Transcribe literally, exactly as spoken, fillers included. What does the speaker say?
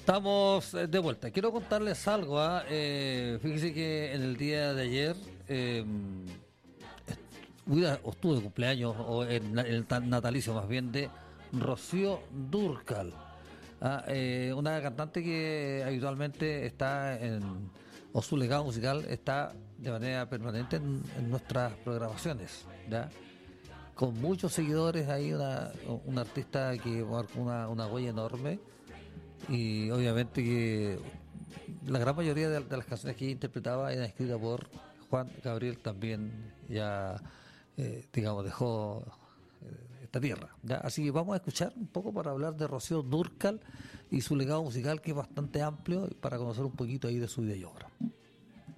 Estamos eh, de vuelta. Quiero contarles algo. ¿ah? Eh, fíjense que en el día de ayer eh, est- o estuve de cumpleaños, o en el tan- natalicio más bien, de Rocío Dúrcal. ¿ah? Eh, una cantante que habitualmente está en, o su legado musical está de manera permanente en, en nuestras programaciones. ¿Ya? Con muchos seguidores, hay una, una artista que marcó una, una huella enorme y obviamente que la gran mayoría de, de las canciones que ella interpretaba eran escritas por Juan Gabriel, también ya eh, digamos dejó eh, esta tierra, ¿ya? Así que vamos a escuchar un poco para hablar de Rocío Dúrcal y su legado musical, que es bastante amplio, para conocer un poquito ahí de su vida y obra.